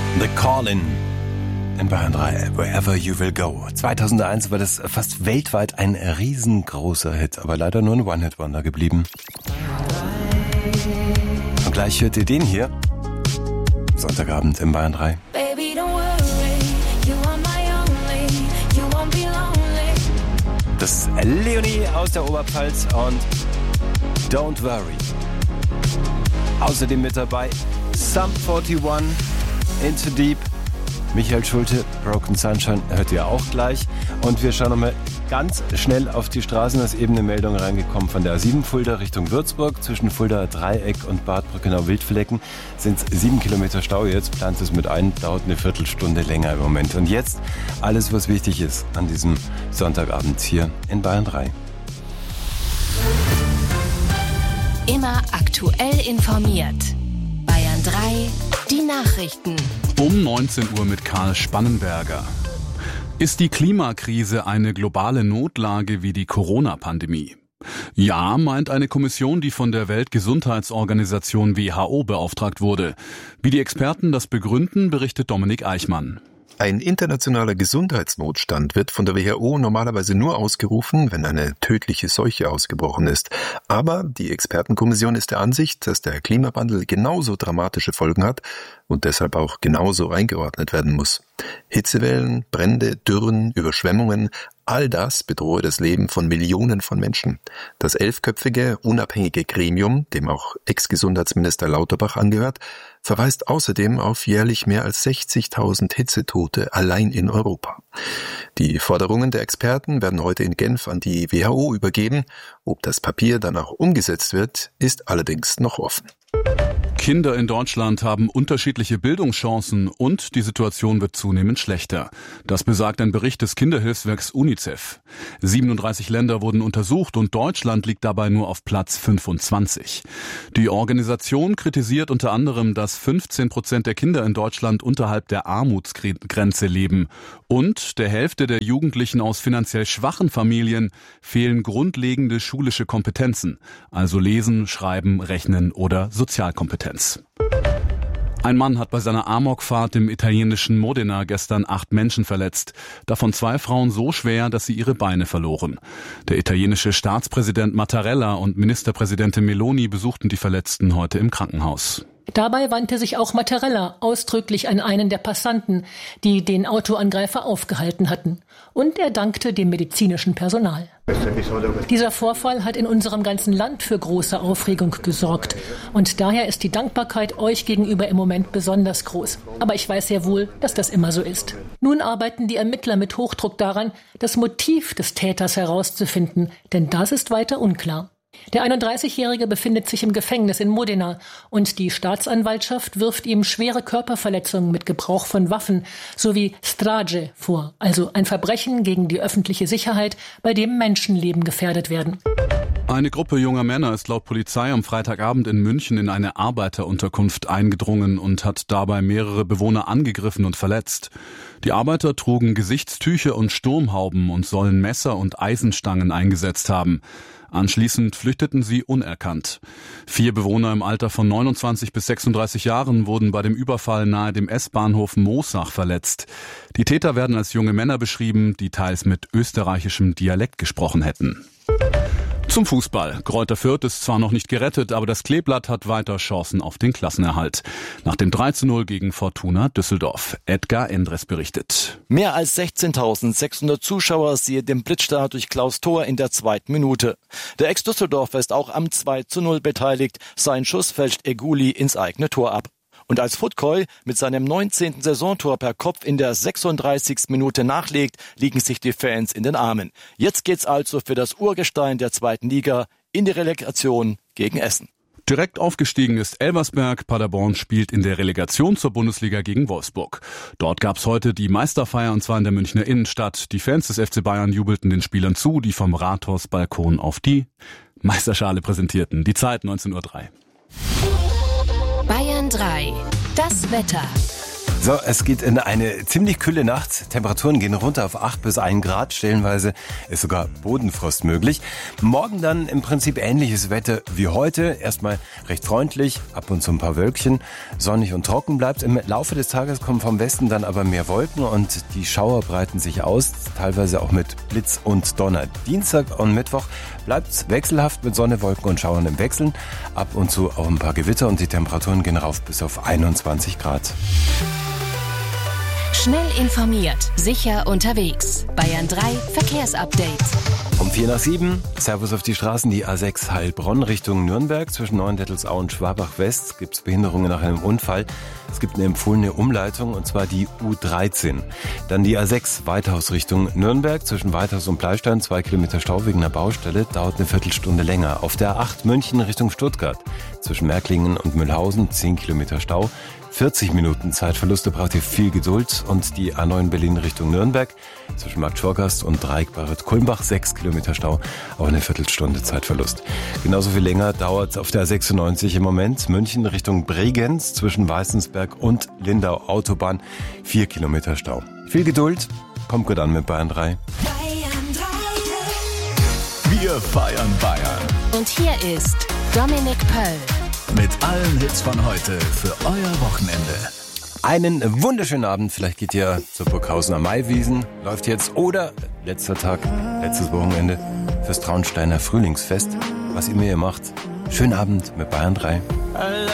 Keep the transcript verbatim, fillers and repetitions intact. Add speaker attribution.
Speaker 1: The Call-In in Bayern drei, Wherever You Will Go. zweitausendeins war das fast weltweit ein riesengroßer Hit, aber leider nur ein One-Hit-Wonder geblieben. Und gleich hört ihr den hier. Sonntagabend in Bayern drei.
Speaker 2: Baby, don't worry, you are my only, you won't be lonely.
Speaker 1: Das ist Leonie aus der Oberpfalz und Don't Worry. Außerdem mit dabei Sum einundvierzig, Into Deep, Michael Schulte, Broken Sunshine, hört ihr auch gleich. Und wir schauen nochmal ganz schnell auf die Straßen. Da ist eben eine Meldung reingekommen von der A sieben Fulda Richtung Würzburg. Zwischen Fulda Dreieck und Bad Brückenau-Wildflecken sind es sieben Kilometer Stau. Jetzt plant es mit ein, dauert eine Viertelstunde länger im Moment. Und jetzt alles, was wichtig ist an diesem Sonntagabend hier in Bayern drei.
Speaker 3: Immer aktuell informiert. Bayern drei, die Nachrichten.
Speaker 4: Um neunzehn Uhr mit Karl Spannenberger. Ist die Klimakrise eine globale Notlage wie die Corona-Pandemie? Ja, meint eine Kommission, die von der Weltgesundheitsorganisation W H O beauftragt wurde. Wie die Experten das begründen, berichtet Dominik Eichmann.
Speaker 5: Ein internationaler Gesundheitsnotstand wird von der W H O normalerweise nur ausgerufen, wenn eine tödliche Seuche ausgebrochen ist. Aber die Expertenkommission ist der Ansicht, dass der Klimawandel genauso dramatische Folgen hat und deshalb auch genauso eingeordnet werden muss. Hitzewellen, Brände, Dürren, Überschwemmungen, all das bedrohe das Leben von Millionen von Menschen. Das elfköpfige, unabhängige Gremium, dem auch Ex-Gesundheitsminister Lauterbach angehört, verweist außerdem auf jährlich mehr als sechzigtausend Hitzetote allein in Europa. Die Forderungen der Experten werden heute in Genf an die W H O übergeben. Ob das Papier dann auch umgesetzt wird, ist allerdings noch offen.
Speaker 4: Kinder in Deutschland haben unterschiedliche Bildungschancen und die Situation wird zunehmend schlechter. Das besagt ein Bericht des Kinderhilfswerks UNICEF. siebenunddreißig Länder wurden untersucht und Deutschland liegt dabei nur auf Platz fünfundzwanzig. Die Organisation kritisiert unter anderem, dass fünfzehn Prozent der Kinder in Deutschland unterhalb der Armutsgrenze leben und der Hälfte der Jugendlichen aus finanziell schwachen Familien fehlen grundlegende schulische Kompetenzen, also Lesen, Schreiben, Rechnen oder Sozialkompetenz. Ein Mann hat bei seiner Amokfahrt im italienischen Modena gestern acht Menschen verletzt, davon zwei Frauen so schwer, dass sie ihre Beine verloren. Der italienische Staatspräsident Mattarella und Ministerpräsidentin Meloni besuchten die Verletzten heute im Krankenhaus.
Speaker 6: Dabei wandte sich auch Mattarella ausdrücklich an einen der Passanten, die den Autoangreifer aufgehalten hatten. Und er dankte dem medizinischen Personal. Dieser Vorfall hat in unserem ganzen Land für große Aufregung gesorgt. Und daher ist die Dankbarkeit euch gegenüber im Moment besonders groß. Aber ich weiß sehr wohl, dass das immer so ist. Nun arbeiten die Ermittler mit Hochdruck daran, das Motiv des Täters herauszufinden, denn das ist weiter unklar. Der einunddreißigjährige befindet sich im Gefängnis in Modena und die Staatsanwaltschaft wirft ihm schwere Körperverletzungen mit Gebrauch von Waffen sowie Strage vor, also ein Verbrechen gegen die öffentliche Sicherheit, bei dem Menschenleben gefährdet werden.
Speaker 4: Eine Gruppe junger Männer ist laut Polizei am Freitagabend in München in eine Arbeiterunterkunft eingedrungen und hat dabei mehrere Bewohner angegriffen und verletzt. Die Arbeiter trugen Gesichtstücher und Sturmhauben und sollen Messer und Eisenstangen eingesetzt haben. Anschließend flüchteten sie unerkannt. Vier Bewohner im Alter von neunundzwanzig bis sechsunddreißig Jahren wurden bei dem Überfall nahe dem S-Bahnhof Moosach verletzt. Die Täter werden als junge Männer beschrieben, die teils mit österreichischem Dialekt gesprochen hätten. Zum Fußball. Greuther Fürth ist zwar noch nicht gerettet, aber das Kleeblatt hat weiter Chancen auf den Klassenerhalt. Nach dem drei zu null gegen Fortuna Düsseldorf. Edgar Endres berichtet.
Speaker 7: Mehr als sechzehntausendsechshundert Zuschauer siehe dem Blitzstart durch Klaus Thor in der zweiten Minute. Der Ex-Düsseldorfer ist auch am zwei zu null beteiligt. Sein Schuss fälscht Eguli ins eigene Tor ab. Und als Futkoi mit seinem neunzehnten Saisontor per Kopf in der sechsunddreißigsten Minute nachlegt, liegen sich die Fans in den Armen. Jetzt geht's also für das Urgestein der zweiten Liga in die Relegation gegen Essen.
Speaker 4: Direkt aufgestiegen ist Elversberg. Paderborn spielt in der Relegation zur Bundesliga gegen Wolfsburg. Dort gab's heute die Meisterfeier und zwar in der Münchner Innenstadt. Die Fans des F C Bayern jubelten den Spielern zu, die vom Rathausbalkon auf die Meisterschale präsentierten. Die Zeit neunzehn Uhr drei.
Speaker 3: Bayern drei. Das Wetter.
Speaker 1: So, es geht in eine ziemlich kühle Nacht. Temperaturen gehen runter auf acht bis ein Grad. Stellenweise ist sogar Bodenfrost möglich. Morgen dann im Prinzip ähnliches Wetter wie heute. Erstmal recht freundlich, ab und zu ein paar Wölkchen. Sonnig und trocken bleibt. Im Laufe des Tages kommen vom Westen dann aber mehr Wolken und die Schauer breiten sich aus. Teilweise auch mit Blitz und Donner. Dienstag und Mittwoch bleibt's wechselhaft mit Sonne, Wolken und Schauern im Wechseln. Ab und zu auch ein paar Gewitter und die Temperaturen gehen rauf bis auf einundzwanzig Grad.
Speaker 3: Schnell informiert, sicher unterwegs. Bayern drei Verkehrsupdate.
Speaker 1: Um vier nach sieben, Servus auf die Straßen, die A sechs Heilbronn Richtung Nürnberg. Zwischen Neuendettelsau und Schwabach West gibt es Behinderungen nach einem Unfall. Es gibt eine empfohlene Umleitung, und zwar die U dreizehn. Dann die A sechs Weithaus Richtung Nürnberg. Zwischen Weithaus und Pleistein zwei Kilometer Stau wegen einer Baustelle. Dauert eine Viertelstunde länger. Auf der A acht München Richtung Stuttgart. Zwischen Märklingen und Mühlhausen zehn Kilometer Stau. vierzig Minuten Zeitverluste, braucht ihr viel Geduld. Und die A neun Berlin Richtung Nürnberg. Zwischen Markt Schorgast und Dreieck Barret-Kulmbach sechs Kilometer Stau. Auch eine Viertelstunde Zeitverlust. Genauso viel länger dauert es auf der A sechsundneunzig im Moment. München Richtung Bregenz zwischen Weißensberg und Lindau Autobahn. vier Kilometer Stau. Viel Geduld. Kommt gut an mit Bayern drei.
Speaker 8: Wir feiern Bayern.
Speaker 3: Und hier ist Dominik Pöll.
Speaker 8: Mit allen Hits von heute für euer Wochenende.
Speaker 1: Einen wunderschönen Abend. Vielleicht geht ihr zur Burghausener Maiwiesen. Läuft jetzt. Oder letzter Tag, letztes Wochenende fürs Traunsteiner Frühlingsfest. Was immer ihr macht. Schönen Abend mit Bayern drei.